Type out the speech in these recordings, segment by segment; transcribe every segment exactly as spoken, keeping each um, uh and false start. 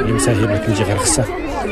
ийм сайн хэр мэдрэмж гаргасан.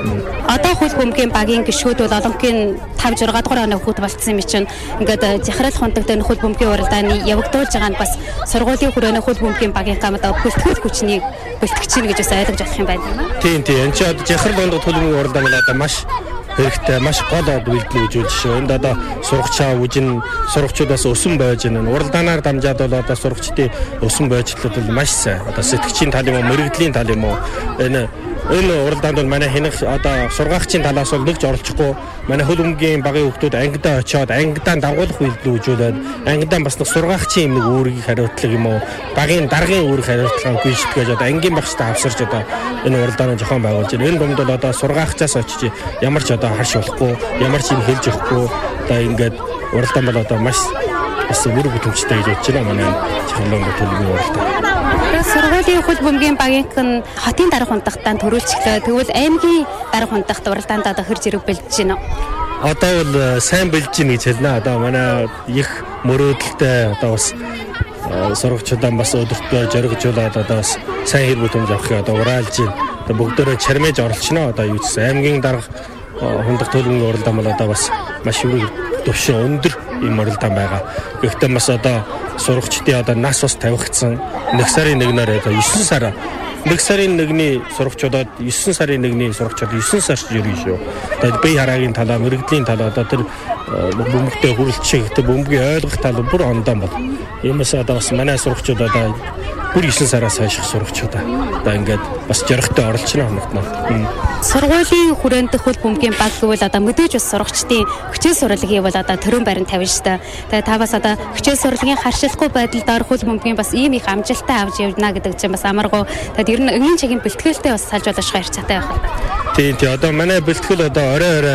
Одоо хөл бөмбөгийн багийн гишүүд бол Олимпийн тавь зургаадугаар оны хүүхэд болцсон юм чинь ингээд захирал хунтагтай хөл бөмбөгийн уралдааны явагдуулж байгаа нь бас сургуулийн хүрээний хөл бөмбөгийн багийн гамдаа бүлтгэл хүчнийг бэлтгэж чинь гэж бас ойлгож болох юм байна. Тийм тийм энэ ч одоо захирал хунтаг хөл бөмбөгийн уралдаан бол одоо маш хэрэгтэй маш гол үйлдэл үзүүлж шүү. Энд одоо сургачаа үжин сургачудаас өсөн байж байна. Уралдаанаар дамжаад бол одоо сургачдын өсөн байжлууд бол маш сайн. Одоо сэтгчийн тал юм уу, мэрэгдлийн тал юм уу энэ энэ уралдаанд бол манай хэнх одоо сургаагчийн талаас бол нэгж оролцохгүй манай хөл бөмбөгийн багийн хүүхдүүд ангидаа очиод ангидаа дагуулах үйлдэл үзүүлээд ангидаа бас нэг сургаагчийн нэг үүргийг хариуцлага юм уу багийн даргын үүрэг хариуцлагыг гүйцэтгэж одоо ангийн багштай авсарч одоо энэ уралдаанаа жохон байгуулж байна. Энэ бомд бол одоо сургаагчаас очиж ямар ч одоо харш болохгүй ямар ч юм хэлж өгөхгүй одоо ингээд уралдаан бол одоо маш бас үр бүтэмжтэй гэж бодож байна манай чангалын төлөвийн уралдаан. Сургуулийн хөл бөмбөгийн багийнхан хотын дарга хунтагтаа төрүүлчихлээ. Тэгвэл аймгийн дарга хунтагт уралдаанд одоо хөрж ирэх бэлдэж байна. Одоо бол сайн бэлдэж байна гэж хэлнэ. Одоо манай их мөрөөдөлтэй одоо бас сургагчдаа бас өдөртөө зоригжуулаад одоо бас сайн хэр бүтэмж авахыг одоо ураалж байна. Одоо бүгдөө чармэж оролцно. Одоо юу гэсэн аймгийн дарга хунтаг төлөвийн уралдаан бол одоо бас маш их төвшин өндөр юм уралдаан байгаа. Гэхдээ бас одоо сургагчдын одоо нас бас тавигдсан нэг сарын нэгнээр одоо есөн сар нэг сарын нэгний сургагчдод есөн сарын нэгний сургагчдод есөн сарч ирнэ шүү. Тэгээд бие хараагийн талаа мэрэгдлийн талаа одоо тэр бөмбөгтэй хүрэлцэх тэр бөмбөгийн ойлгох тал бүр ондоо бол. Иймээс одоо бас манай сургагчдод одоо бүр есөн сараас хойших сургагчдаа одоо ингээд бас жаргахтай оролцоно хоногтноо. Сургуулийн хүрээнд хөл бөмбөгийн баг гэвэл одоо мэдээж бас сургагчдын хүчил сурвалжийг бол одоо төрөн барин тавина шүү дээ. Тэгээд та бас одоо хүчил сурвалжийн харьцахгүй байдалд ор хөл бөмбөгийн бас ийм их амжилттай авч явна гэдэг чинь бас амаргүй. Тэгээд ер нь 응ийн чигийн бэлтгэлтэй бас салж болох хайр цаатай байх. Тийм тийм одоо манай бэлтгэл одоо орой орой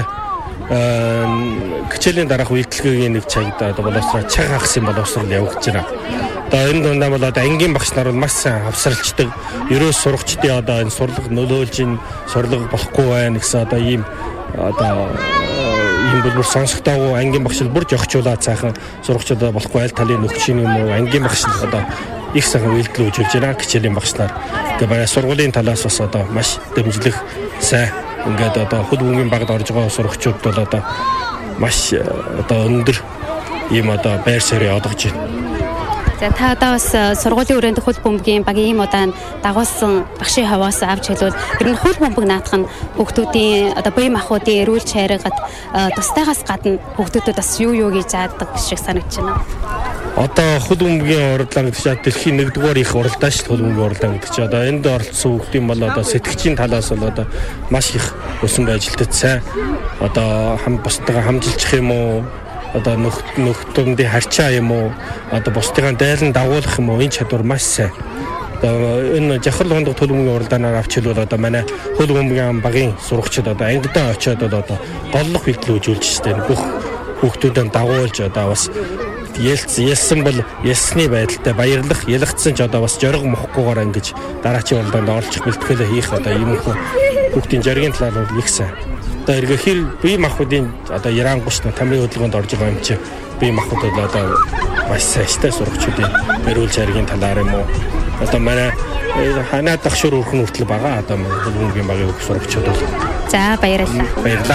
хичээлийн дараах үйлдэлгийн нэг цагт одоо боловсроо чаг хагас юм боловсрол явагдаж байна. Одоо энэ дундаа бол одоо ангийн багш нар бол маш сайн авсралчдаг. Ерөөс сургагчдын одоо энэ сурлага нөлөөлж ин сурлага болохгүй байна гэсэн одоо ийм одоо ийм бүр сонсогдоогүй ангийн багш бүр жогчуулаад цаахан сургагчдаа болохгүй аль талын нөхчин юм уу ангийн багш одоо их сайхан үйлдэл үзүүлж байна хичээлийн багш нар. Тэгээ манай сургуулийн талаас бас одоо маш дэмжлэх сайн ингээд одоо хөл бөмбөгийн багт орж байгаа сургагчид бол одоо маш одоо өндөр ийм одоо байр суурь олгож байна. За та одоо бас сургуулийн өрөөнд хөл бөмбөгийн багийн ийм удаан дагуулсан багшийн хаваас авч хэлвэл ер нь хөл бөмбөг наадах нь хүүхдүүдийн одоо бие махбодын эрүүл чайргад тустайгаас гадна хүүхдүүдэд бас юу юу гэж заадаг шиг санагдаж байна. Одоо хөл бөмбөгийн уралдаан гэдэг чинь дэлхийн нэгдүгээр их уралдаан шүү хөл бөмбөгийн уралдаан гэдэг чинь одоо энд оролцсон хүүхдийн бол одоо сэтгчийн талаас бол одоо маш их өсөн байжилтад сайн одоо хам бусдаа хамжилчих юм уу одоо нөх нөхдөмдийн харьцаа юм уу одоо бусдыгаа дайлан дагуулах юм уу энэ чадвар маш сайн. Одоо энэ жахал хундаг төлөвийн уралдаанаар авч хэлвэл одоо манай хөл бөмбөгийн багийн сурагчид одоо ангидаа очиод одоо голлох үйлдэл үзүүлж штэ бүх хүүхдүүдэд дагуулж одоо бас ялц ялсан бол ялсны байдалтай баярлах ялгцсан ч одоо бас жориг мохгүйгээр ингэж дараачийн уралдаанд оролцох бэлтгэлээ хийх одоо юм хүүхдийн жаргийн талаар бол их сайн. Одоо эргээ хэр бие махбодын одоо ярангуйч тамирын хөдөлгөөнд орж байгаа юм чи бие махбод бол одоо маш сайжтай сургагчдын эрүүл чаргийн талаар юм уу одоо манай ханаа дахшуур өрхөн хүртэл байгаа одоо хөл бөмбөгийн багийн сургагчид бол. За баярлалаа. Баярлалаа.